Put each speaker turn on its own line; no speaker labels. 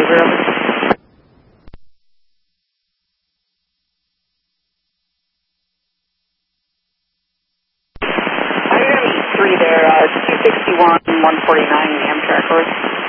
I got 3 there, 261, 149 Amtrak course.